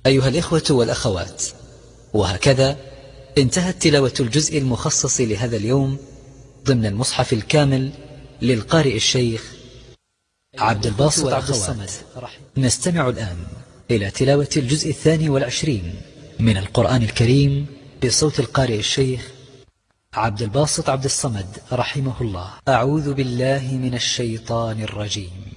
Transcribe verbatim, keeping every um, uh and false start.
أيها الإخوة والأخوات، وهكذا انتهت تلاوة الجزء المخصص لهذا اليوم ضمن المصحف الكامل للقارئ الشيخ عبد الباسط عبد الصمد. نستمع الآن إلى تلاوة الجزء الثاني والعشرين من القرآن الكريم بصوت القارئ الشيخ عبد الباسط عبد الصمد رحمه الله. أعوذ بالله من الشيطان الرجيم.